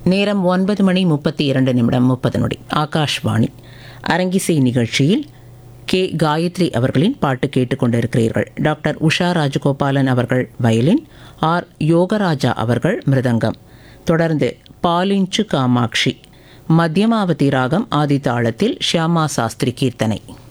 நேரம் 9:32 ஆகாஷ்வாணி. அரங்கிசை நிகழ்ச்சியில் கே. காயத்ரி அவர்களின் பாட்டு கேட்டுக்கொண்டிருக்கிறீர்கள். டாக்டர் உஷா ராஜகோபாலன் அவர்கள் வயலின், ஆர். யோகராஜா அவர்கள் மிருதங்கம். தொடர்ந்து பாலிஞ்சு காமாட்சி, மத்தியமாவதி ராகம் ஆதிதாளத்தில் ஷியாமா சாஸ்திரி கீர்த்தனை.